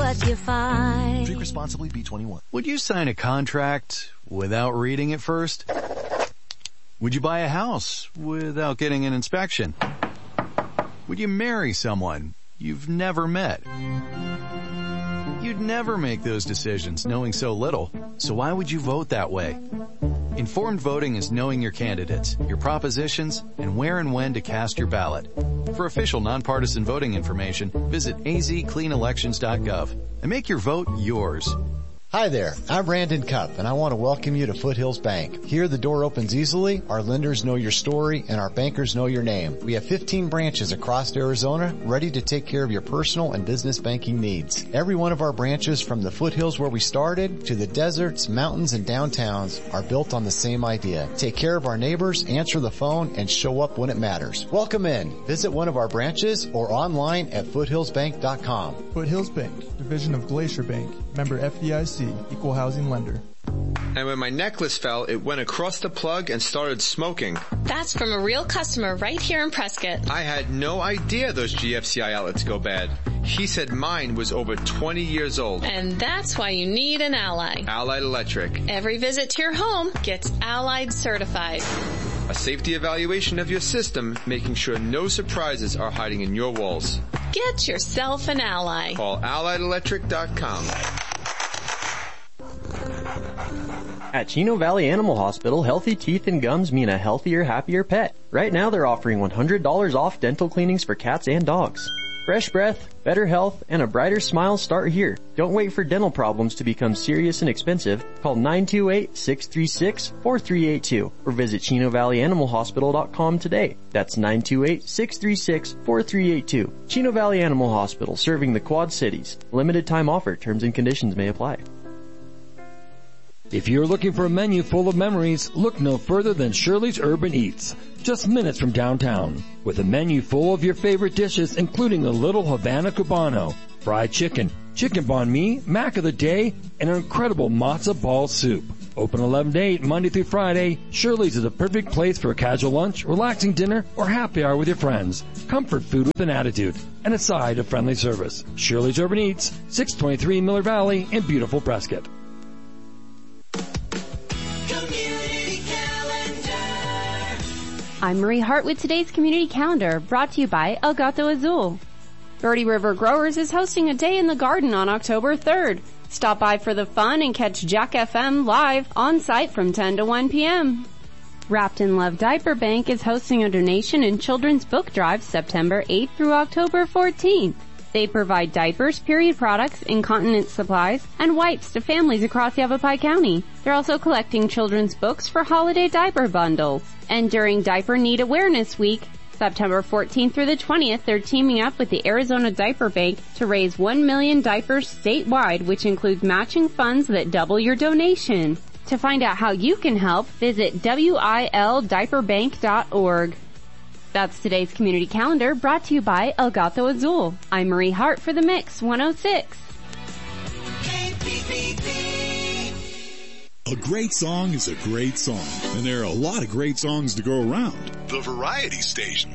what you find. Drink responsibly, B21. Would you sign a contract without reading it first? Would you buy a house without getting an inspection? Would you marry someone you've never met? You'd never make those decisions knowing so little, so why would you vote that way? Informed voting is knowing your candidates, your propositions, and where and when to cast your ballot. For official nonpartisan voting information, visit azcleanelections.gov and make your vote yours. Hi there, I'm Brandon Cupp, and I want to welcome you to Foothills Bank. Here the door opens easily, our lenders know your story, and our bankers know your name. We have 15 branches across Arizona ready to take care of your personal and business banking needs. Every one of our branches, from the foothills where we started to the deserts, mountains, and downtowns, are built on the same idea. Take care of our neighbors, answer the phone, and show up when it matters. Welcome in. Visit one of our branches or online at foothillsbank.com. Foothills Bank, division of Glacier Bank, member FDIC. Equal housing lender. And when my necklace fell, it went across the plug and started smoking. That's from a real customer right here in Prescott. I had no idea those GFCI outlets go bad. He said mine was over 20 years old. And that's why you need an Ally. Allied Electric. Every visit to your home gets Allied certified. A safety evaluation of your system, making sure no surprises are hiding in your walls. Get yourself an Ally. Call AlliedElectric.com. At Chino Valley Animal Hospital, healthy teeth and gums mean a healthier, happier pet. Right now they're offering $100 off dental cleanings for cats and dogs. Fresh breath, better health, and a brighter smile start here. Don't wait for dental problems to become serious and expensive. Call 928-636-4382 or visit ChinoValleyAnimalHospital.com today. That's 928-636-4382. Chino Valley Animal Hospital, serving the Quad Cities. Limited time offer. Terms and conditions may apply. If you're looking for a menu full of memories, look no further than Shirley's Urban Eats, just minutes from downtown. With a menu full of your favorite dishes, including a little Havana Cubano, fried chicken, chicken banh mi, mac of the day, and an incredible matzo ball soup. Open 11 to 8, Monday through Friday, Shirley's is a perfect place for a casual lunch, relaxing dinner, or happy hour with your friends. Comfort food with an attitude, and a side of friendly service. Shirley's Urban Eats, 623 Miller Valley in beautiful Prescott. I'm Marie Hart with today's Community Calendar, brought to you by El Gato Azul. Verde River Growers is hosting a day in the garden on October 3rd. Stop by for the fun and catch Jack FM live on site from 10 to 1 p.m. Wrapped in Love Diaper Bank is hosting a donation and children's book drive September 8th through October 14th. They provide diapers, period products, incontinence supplies, and wipes to families across Yavapai County. They're also collecting children's books for holiday diaper bundles. And during Diaper Need Awareness Week, September 14th through the 20th, they're teaming up with the Arizona Diaper Bank to raise 1 million diapers statewide, which includes matching funds that double your donation. To find out how you can help, visit WILDiaperbank.org. That's today's Community Calendar, brought to you by El Gato Azul. I'm Marie Hart for The Mix 106. A great song is a great song, and there are a lot of great songs to go around. The Variety Station.